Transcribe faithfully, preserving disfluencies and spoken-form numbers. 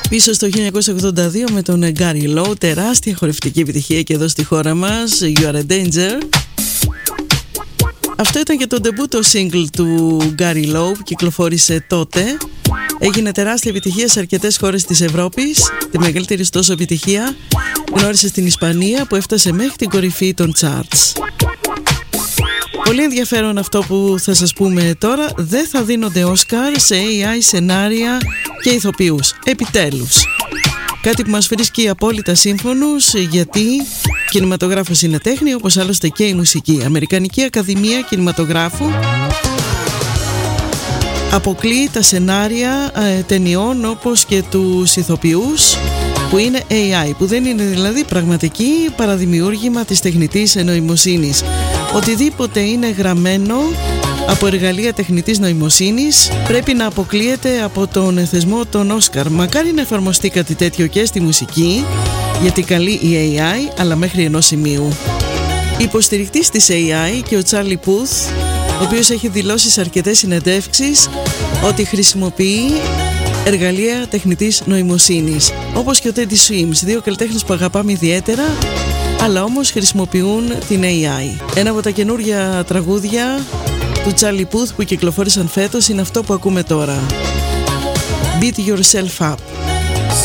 Πίσω στο χίλια εννιακόσια ογδόντα δύο με τον Gary Lowe, τεράστια χορευτική επιτυχία και εδώ στη χώρα μας, You Are a Danger. Αυτό ήταν και το ντεμπούτο single του Gary Lowe που κυκλοφόρησε τότε. Έγινε τεράστια επιτυχία σε αρκετές χώρες της Ευρώπης. Τη μεγαλύτερη ωστόσο επιτυχία γνώρισε στην Ισπανία, που έφτασε μέχρι την κορυφή των charts. Πολύ ενδιαφέρον αυτό που θα σας πούμε τώρα. Δεν θα δίνονται Όσκαρ σε έι άι σενάρια και ηθοποιούς. Επιτέλους. Κάτι που μας βρίσκει απόλυτα σύμφωνους, γιατί κινηματογράφος είναι τέχνη, όπως άλλωστε και η μουσική. Αμερικανική Ακαδημία Κινηματογράφου αποκλείει τα σενάρια ε, ταινιών όπως και τους ηθοποιούς που είναι έι άι, που δεν είναι δηλαδή πραγματική παραδημιούργημα της τεχνητής νοημοσύνης. Οτιδήποτε είναι γραμμένο από εργαλεία τεχνητής νοημοσύνης πρέπει να αποκλείεται από τον θεσμό των Όσκαρ. Μακάρι να εφαρμοστεί κάτι τέτοιο και στη μουσική, γιατί καλεί η έι άι, αλλά μέχρι ενός σημείου. Υποστηρικτής της έι άι και ο Τσάρλι Πούθ, ο οποίος έχει δηλώσει σε αρκετές συνεντεύξεις ότι χρησιμοποιεί εργαλεία τεχνητής νοημοσύνης, όπως και ο Τέντι Σουίμς, δύο καλλιτέχνες που αγαπάμε ιδιαίτερα, αλλά όμως χρησιμοποιούν την έι άι. Ένα από τα καινούργια τραγούδια του Charlie Puth που κυκλοφόρησαν φέτος είναι αυτό που ακούμε τώρα, Beat Yourself Up.